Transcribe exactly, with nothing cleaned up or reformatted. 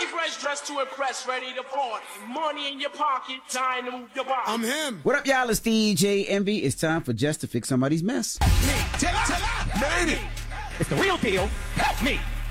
fresh, dressed to impress, ready to party. Money in your pocket, time to move your body. I'm him. What up, y'all? It's D J Envy. It's time for Just to Fix Somebody's Mess. Me, tell, tell, made it. It's the real deal. Help me.